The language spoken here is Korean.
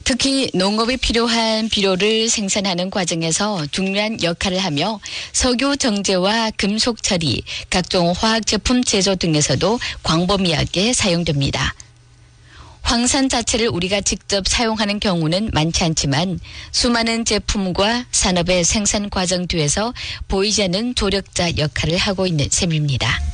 특히 농업에 필요한 비료를 생산하는 과정에서 중요한 역할을 하며 석유 정제와 금속 처리, 각종 화학 제품 제조 등에서도 광범위하게 사용됩니다. 황산 자체를 우리가 직접 사용하는 경우는 많지 않지만 수많은 제품과 산업의 생산 과정 뒤에서 보이지 않는 조력자 역할을 하고 있는 셈입니다.